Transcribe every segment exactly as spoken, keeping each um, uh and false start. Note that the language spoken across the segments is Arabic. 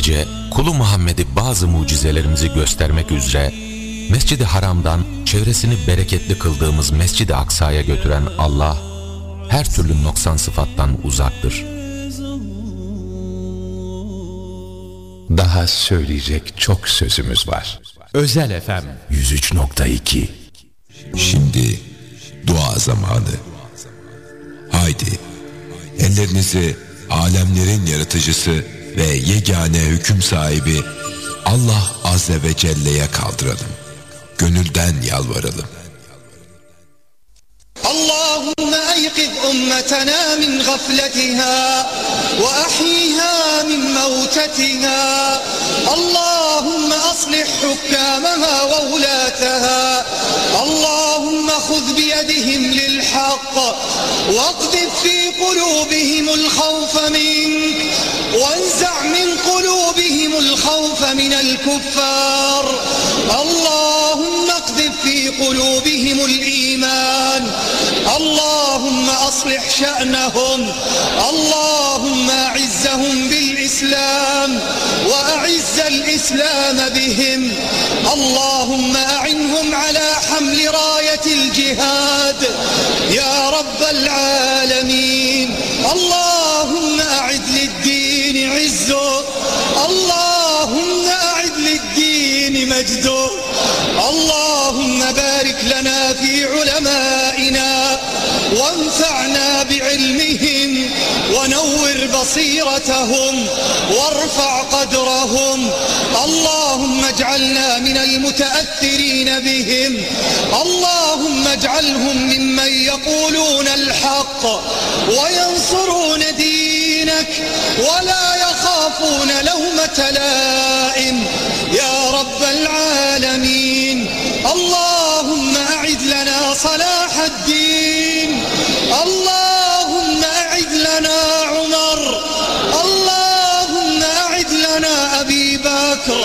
gece kulu Muhammed'i bazı mucizelerimizi göstermek üzere Mescid-i Haram'dan çevresini bereketli kıldığımız Mescid-i Aksa'ya götüren Allah her türlü noksan sıfattan uzaktır. Daha söyleyecek çok sözümüz var. Özel F M yüz üç nokta iki. Şimdi dua zamanı. Haydi ellerinizi alemlerin yaratıcısı ve yegane hüküm sahibi Allah Azze ve Celle'ye kaldıralım. Gönülden yalvaralım. اللهم أيقظ أمتنا من غفلتها وأحيها من موتتها اللهم أصلح حكامها وولاتها اللهم خذ بيدهم للحق واقذف في قلوبهم الخوف منك وانزع من قلوبهم الخوف من الكفار اللهم اقذف في قلوبهم الإيمان اللهم أصلح شأنهم اللهم أعزهم بالإسلام وأعز الإسلام بهم اللهم أعنهم على حمل راية الجهاد يا رب العالمين اللهم أعد للدين عزه اللهم أعد للدين مجده اللهم بارك لنا في علمائنا وانفعنا بعلمهم ونور بصيرتهم وارفع قدرهم اللهم اجعلنا من المتأثرين بهم اللهم اجعلهم ممن يقولون الحق وينصرون دينك ولا يخافون لومة لائم يا رب العالمين اللهم أعد لنا صلاح الدين اللهم أعد لنا عمر اللهم أعد لنا أبي بكر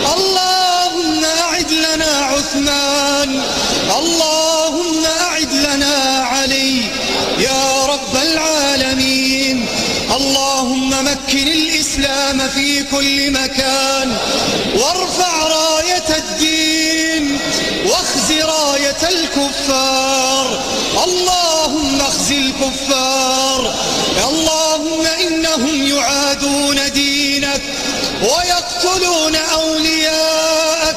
اللهم أعد لنا عثمان اللهم أعد لنا علي يا رب العالمين اللهم مكن الإسلام في كل مكان وارفع راية الدين واخز راية الكفار اللهم اخز الكفار اللهم إنهم يعادون دينك ويقتلون أولياءك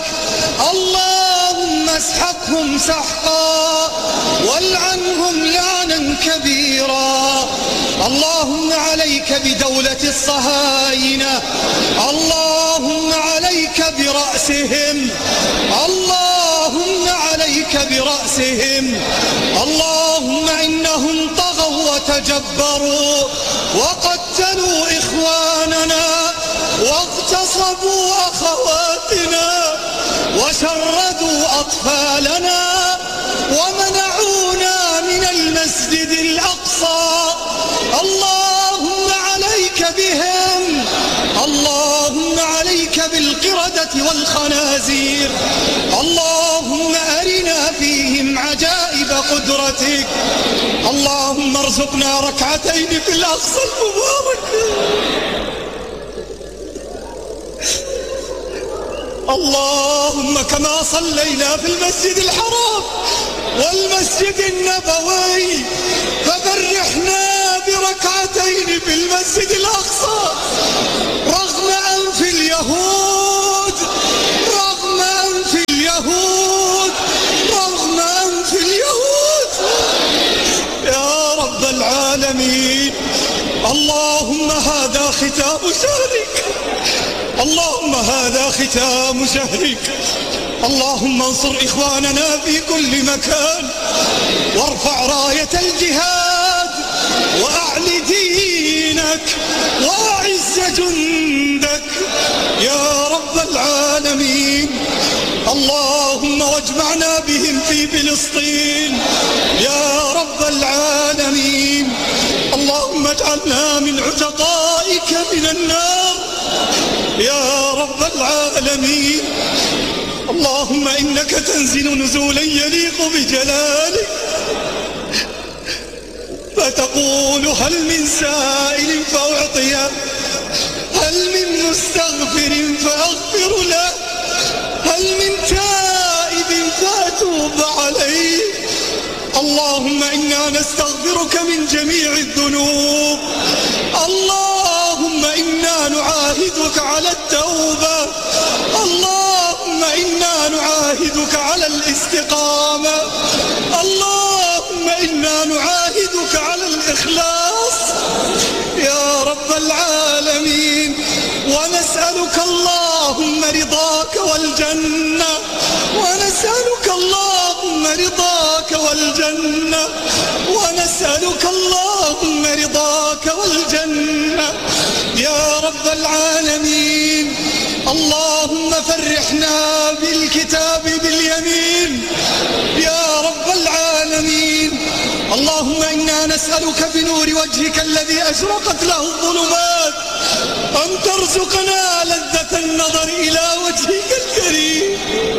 اللهم اسحقهم سحقا والعنهم لعنا كبيرا اللهم عليك بدولة الصهاينة اللهم عليك برأسهم اللهم عليك برأسهم اللهم إنهم طغوا وتجبروا وقتلوا إخواننا واغتصبوا أخواتنا وشردوا أطفالنا ومنعونا من المسجد الأقصى اللهم عليك بهم اللهم عليك بالقردة والخنازير اللهم أرنا فيهم عجائب قدرتك اللهم ارزقنا ركعتين في الأقصى المبارك اللهم كما صلينا في المسجد الحرام والمسجد النبوي فبرحنا بركعتين في المسجد الأقصى رغم أنف اليهود رغم أنف اليهود رغم أنف اليهود يا رب العالمين اللهم هذا ختام شهرك اللهم هذا ختام شهرك اللهم انصر إخواننا في كل مكان وارفع راية الجهاد وأعل دينك وأعز جندك يا رب العالمين اللهم واجمعنا بهم في فلسطين يا رب العالمين اللهم اجعلنا من عتقائك من النار يا رب العالمين اللهم إنك تنزل نزولا يليق بجلالك فتقول هل من سائل فأعطيه هل من مستغفر فأغفر له، هل من تائب فأتوب عليه. اللهم إنا نستغفرك من جميع الذنوب، اللهم إنا نعاهدك على التوبة، اللهم إنا نعاهدك على الاستقامة، اللهم إنا نعاهدك على الإخلاص يا رب العالمين. ونسألك اللهم رضاك والجنة، ونسألك اللهم رضاك والجنة، ونسألك اللهم رضاك والجنة يا رب العالمين. اللهم فرحنا بالكتاب باليمين يا رب العالمين. اللهم إنا نسألك بنور وجهك الذي أشرقت له الظلمات أن ترزقنا لذة النظر إلى وجهك الكريم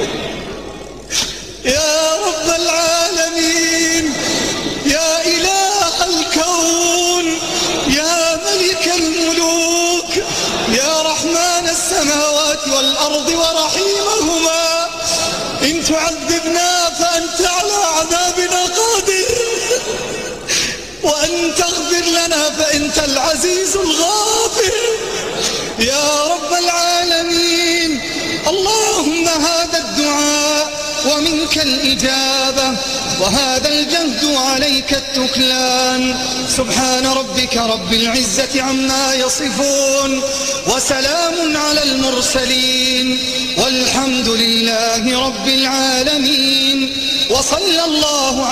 يا رب العالمين. يا إله الكون، يا ملك الملوك، يا رحمن السماوات والأرض ورحيمهما، إن تعذبنا فأنت على عذابنا قادر، وأن تغفر لنا فأنت العزيز الغافر يا رب العالمين. اللهم هذا الدعاء ومنك الإجابة، وهذا الجهد وعليك التكلان. سبحان ربك رب العزة عما يصفون، وسلام على المرسلين، والحمد لله رب العالمين. وصلى الله